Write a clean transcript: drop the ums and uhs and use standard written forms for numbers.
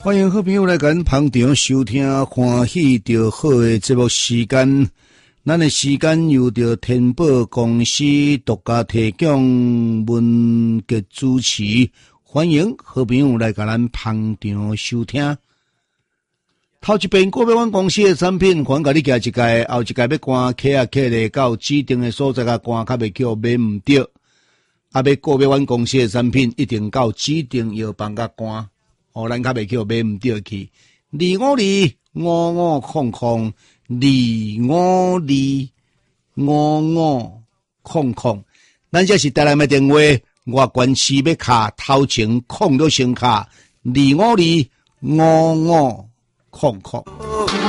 欢迎好朋友来跟捧场收听欢喜就好的节目时间。咱的时间由着天宝公司独家提供，文杰主持。欢迎好朋友来跟咱捧场收听。头一遍国标湾公司的产品，还甲你寄一届，后一届要关客啊客咧到指定的所在甲关，较袂叫买唔着。啊，要国标湾公司的产品，一定到指定药房甲关。咱较袂叫买唔着去，252500，252500，咱这是台南的电话，外关市要卡头前空了先卡，25255500。